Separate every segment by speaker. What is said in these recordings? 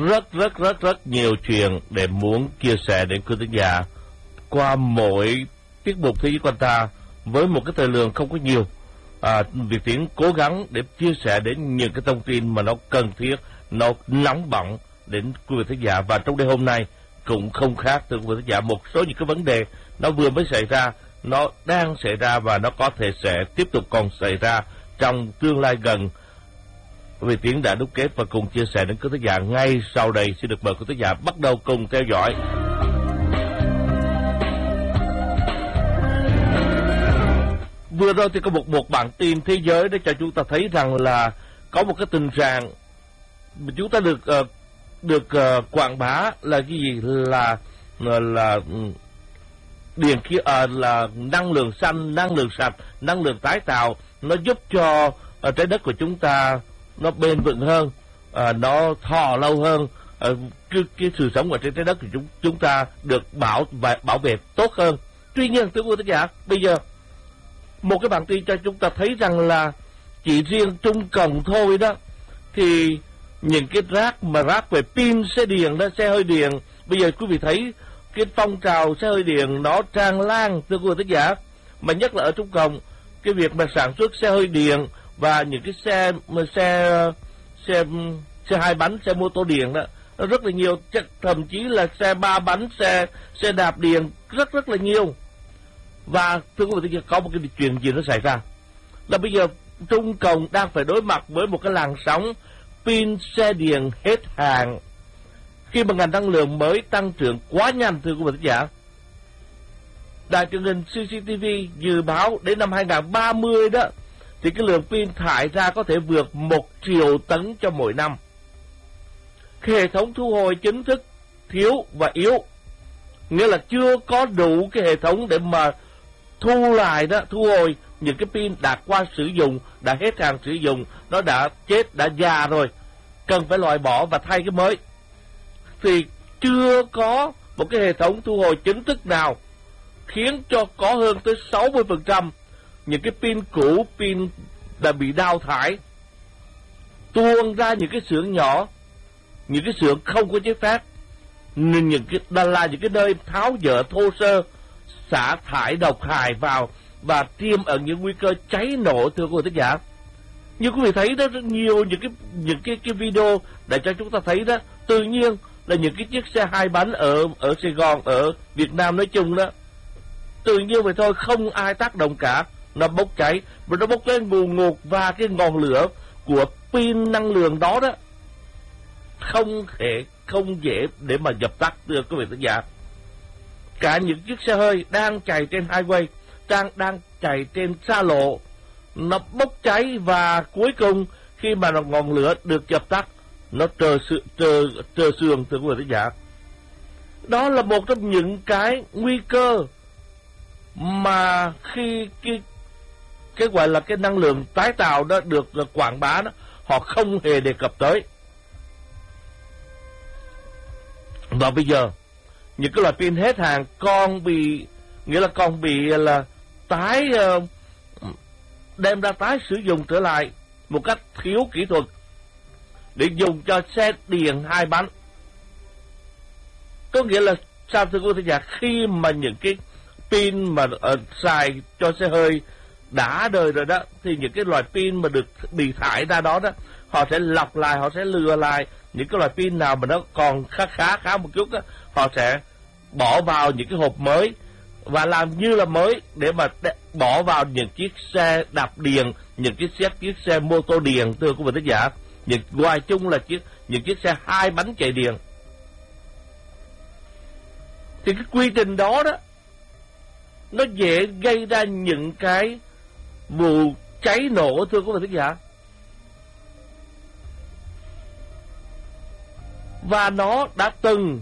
Speaker 1: rất nhiều chuyện để muốn chia sẻ đến quý thính giả qua mỗi tiết mục Thế giới Quan Ta với một cái thời lượng không có nhiều. Việt Tiến cố gắng để chia sẻ đến những cái thông tin mà nó cần thiết, nó nóng bỏng đến quý vị thính giả. Và trong đêm hôm nay cũng không khác, thưa quý vị thính giả, một số những cái vấn đề nó vừa mới xảy ra, nó đang xảy ra và nó có thể sẽ tiếp tục còn xảy ra trong tương lai gần. Việt Tiến đã đúc kết và cùng chia sẻ đến quý thính giả ngay sau đây. Xin được mời quý thính giả bắt đầu cùng theo dõi. Vừa rồi thì có một bản tin thế giới để cho chúng ta thấy rằng là có một cái tình trạng chúng ta được quảng bá là cái gì, là điện khí, là năng lượng xanh, năng lượng sạch, năng lượng tái tạo, nó giúp cho trái đất của chúng ta nó bền vững hơn, nó thọ lâu hơn, cái sự sống ở trên trái đất của chúng ta được bảo vệ tốt hơn. Tuy nhiên thưa quý vị, bây giờ một cái bản tin cho chúng ta thấy rằng là chỉ riêng Trung Cộng thôi đó, thì những cái rác về pin xe điện đó, xe hơi điện, bây giờ quý vị thấy cái phong trào xe hơi điện nó tràn lan thưa quý vị giả, mà nhất là ở Trung Cộng, cái việc mà sản xuất xe hơi điện và những cái xe hai bánh, xe mô tô điện đó nó rất là nhiều, thậm chí là xe ba bánh, xe đạp điện rất là nhiều. Và thưa quý vị, có một cái chuyện gì nó xảy ra là bây giờ Trung Cộng đang phải đối mặt với một cái làn sóng pin xe điện hết hàng khi mà ngành năng lượng mới tăng trưởng quá nhanh. Thưa quý vị giả, đài truyền hình CCTV dự báo đến năm 2030 đó thì cái lượng pin thải ra có thể vượt 1 triệu tấn cho mỗi năm. Cái hệ thống thu hồi chính thức thiếu và yếu, nghĩa là chưa có đủ cái hệ thống để mà thu hồi những cái pin đã qua sử dụng, đã hết hàng sử dụng, nó đã chết, đã già rồi, cần phải loại bỏ và thay cái mới. Thì chưa có một cái hệ thống thu hồi chính thức nào khiến cho có hơn tới 60% những cái pin cũ, pin đã bị đào thải tuôn ra những cái xưởng nhỏ, những cái xưởng không có giấy phép, những cái nơi tháo dỡ thô sơ, xả thải độc hại vào và tiềm ẩn những nguy cơ cháy nổ. Thưa quý vị giả, như quý vị thấy đó, rất nhiều những cái video để cho chúng ta thấy đó, tự nhiên là những cái chiếc xe hai bánh ở Sài Gòn, ở Việt Nam nói chung đó, tự nhiên vậy thôi, không ai tác động cả, nó bốc cháy, và nó bốc lên ngùn ngụt, và cái ngọn lửa của pin năng lượng đó không dễ để mà dập tắt. Thưa quý vị giả, cả những chiếc xe hơi đang chạy trên highway, đang chạy trên xa lộ, nó bốc cháy, và cuối cùng khi mà ngọn lửa được dập tắt, nó trơ xương. Thưa quý vị giả, đó là một trong những cái nguy cơ mà khi cái gọi là cái năng lượng tái tạo đó được quảng bá đó, họ không hề đề cập tới. Và bây giờ những cái loại pin hết hàng còn bị đem ra tái sử dụng trở lại một cách thiếu kỹ thuật để dùng cho xe điện hai bánh. Có nghĩa là sao thưa quý vị giả, khi mà những cái pin mà xài cho xe hơi đã đời rồi đó, thì những cái loại pin mà được bị thải ra đó họ sẽ lọc lại, họ sẽ lừa lại những cái loại pin nào mà nó còn khá một chút đó, họ sẽ bỏ vào những cái hộp mới và làm như là mới để mà bỏ vào những chiếc xe đạp điện, những chiếc xe mô tô điện. Thưa quý vị thính giả, ngoài chung là những chiếc xe hai bánh chạy điện. Thì cái quy trình đó nó dễ gây ra những cái vụ cháy nổ. Thưa quý vị thính giả, và nó đã từng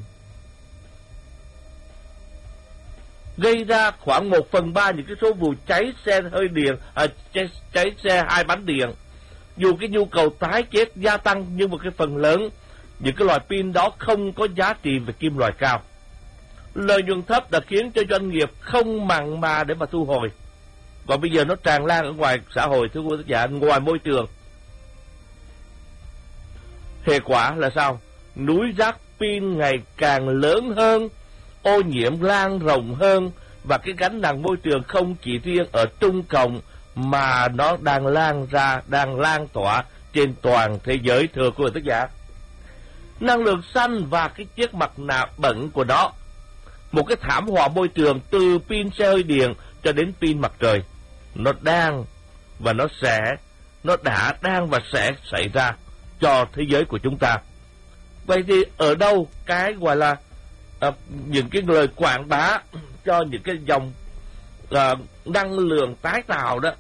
Speaker 1: gây ra khoảng 1/3 những cái số vụ cháy xe hơi điện, cháy xe hai bánh điện. Dù cái nhu cầu tái chế gia tăng, nhưng một cái phần lớn những cái loại pin đó không có giá trị về kim loại cao. Lợi nhuận thấp đã khiến cho doanh nghiệp không mặn mà để mà thu hồi. Và bây giờ nó tràn lan ở ngoài xã hội, thưa quý vị giả, ngoài môi trường. Hệ quả là sao? núi rác pin ngày càng lớn hơn, ô nhiễm lan rộng hơn, và cái gánh nặng môi trường không chỉ riêng ở Trung Cộng mà nó đang lan tỏa trên toàn thế giới, thưa quý vị tác giả. Năng lượng xanh và cái chiếc mặt nạ bẩn của nó, một cái thảm họa môi trường từ pin xe hơi điện cho đến pin mặt trời, nó đang và nó đang và sẽ xảy ra cho thế giới của chúng ta. Vậy thì ở đâu cái gọi là những cái lời quảng bá cho những cái dòng năng lượng tái tạo đó,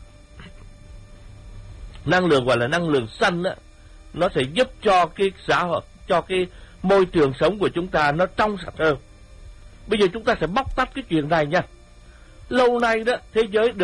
Speaker 1: năng lượng gọi là năng lượng xanh đó, nó sẽ giúp cho cái xã hội, cho cái môi trường sống của chúng ta nó trong sạch hơn. Bây giờ chúng ta sẽ bóc tách cái chuyện này nha. Lâu nay đó, thế giới được